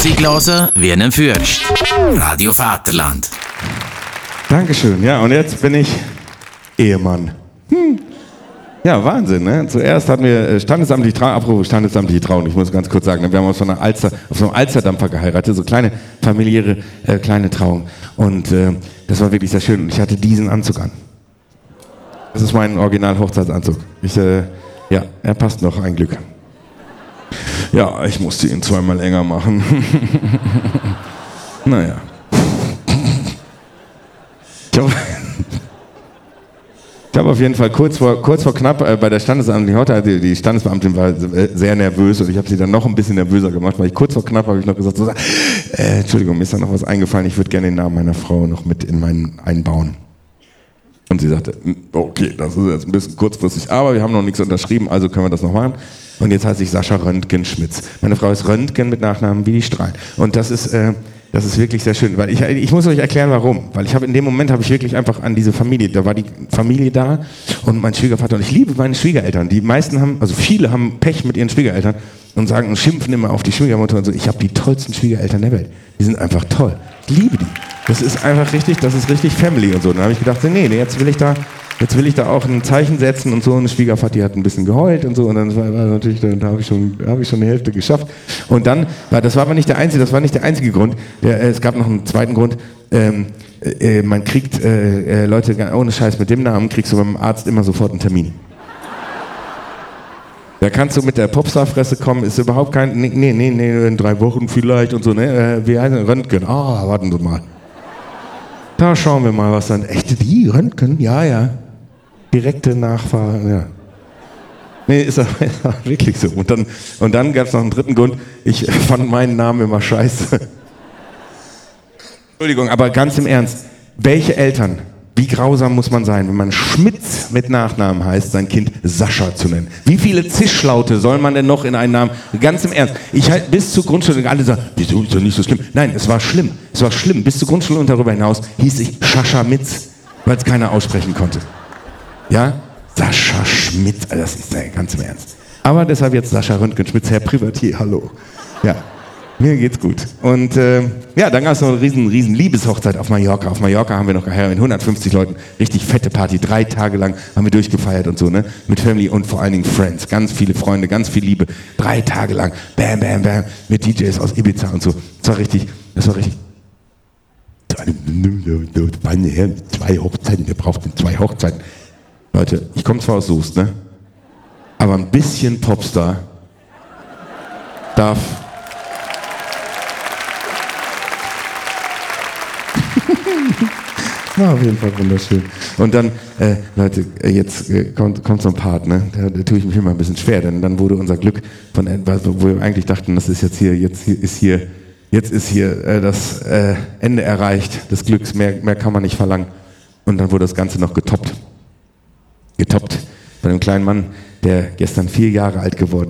Musik hören wie ein Fürst. Radio Vaterland. Dankeschön. Ja, und jetzt bin ich Ehemann. Ja, Wahnsinn, ne? Zuerst hatten wir standesamtliche Trauung. Ich muss ganz kurz sagen, wir haben uns auf so einem Alsterdampfer geheiratet, so kleine familiäre, kleine Trauung. Und das war wirklich sehr schön. Und ich hatte diesen Anzug an. Das ist mein Original-Hochzeitsanzug. Ja, er passt noch, ein Glück. Ja, ich musste ihn zweimal enger machen. Naja. Ich habe auf jeden Fall kurz vor knapp bei der Standesamtlichen Hochzeit, die Standesbeamtin war sehr nervös und ich habe sie dann noch ein bisschen nervöser gemacht, weil ich kurz vor knapp habe ich noch gesagt, Entschuldigung, mir ist da noch was eingefallen, ich würde gerne den Namen meiner Frau noch mit in meinen einbauen. Und sie sagte, okay, das ist jetzt ein bisschen kurzfristig, aber wir haben noch nichts unterschrieben, also können wir das noch machen. Und jetzt heiße ich Sascha Röntgen-Schmitz. Meine Frau ist Röntgen mit Nachnamen wie die Strahlen. Und das ist wirklich sehr schön, weil ich muss euch erklären, warum. Weil in dem Moment habe ich wirklich einfach an diese Familie, da war die Familie da und mein Schwiegervater. Und ich liebe meine Schwiegereltern. Die meisten haben, also viele haben Pech mit ihren Schwiegereltern und sagen und schimpfen immer auf die Schwiegermutter und so. Ich habe die tollsten Schwiegereltern der Welt. Die sind einfach toll. Ich liebe die. Das ist einfach richtig, das ist richtig Family und so. Dann habe ich gedacht, nee, jetzt will ich da auch ein Zeichen setzen und so. Und Schwiegervati hat ein bisschen geheult und so. Und dann war natürlich, dann habe ich schon die Hälfte geschafft. Und dann, das war nicht der einzige Grund. Es gab noch einen zweiten Grund. Man kriegt, Leute, ohne Scheiß, mit dem Namen kriegst du beim Arzt immer sofort einen Termin. Da kannst du mit der Popstar-Fresse kommen, ist überhaupt kein, nee, in 3 Wochen vielleicht und so, ne? Wie heißt das? Röntgen. Warten Sie mal. Da schauen wir mal, was dann. Echt, die Röntgen? Ja. Direkte Nachfahre, ja. Nee, ist wirklich so. Und dann gab es noch einen dritten Grund. Ich fand meinen Namen immer scheiße. Entschuldigung, aber ganz im Ernst. Welche Eltern, wie grausam muss man sein, wenn man Schmitz mit Nachnamen heißt, sein Kind Sascha zu nennen? Wie viele Zischlaute soll man denn noch in einen Namen? Ganz im Ernst. Bis zur Grundschule, alle sagen, wieso ist doch nicht so schlimm? Nein, es war schlimm. Es war schlimm. Bis zur Grundschule und darüber hinaus hieß ich Sascha Mitz, weil es keiner aussprechen konnte. Ja? Sascha Schmitz, das ist ganz im Ernst. Aber deshalb jetzt Sascha Röntgen-Schmitz, Herr Privatier, hallo. Ja, mir geht's gut. Und dann gab es noch eine riesen Liebeshochzeit auf Mallorca. Auf Mallorca haben wir noch geheiratet mit 150 Leuten, richtig fette Party, 3 Tage lang haben wir durchgefeiert und so, ne? Mit Family und vor allen Dingen Friends, ganz viele Freunde, ganz viel Liebe, 3 Tage lang, bam, bam, bam, mit DJs aus Ibiza und so. Das war richtig. Meine Herren, 2 Hochzeiten, wir brauchten 2 Hochzeiten. Leute, ich komme zwar aus Soest, ne? Aber ein bisschen Popstar darf. War auf jeden Fall wunderschön. Und dann, Leute, jetzt kommt so ein Part, ne? Da tue ich mich immer ein bisschen schwer, denn dann wurde unser Glück von etwas, wo wir eigentlich dachten, das ist jetzt ist hier das Ende erreicht des Glücks, mehr kann man nicht verlangen. Und dann wurde das Ganze noch getoppt. Von einem kleinen Mann, der gestern 4 Jahre alt geworden ist.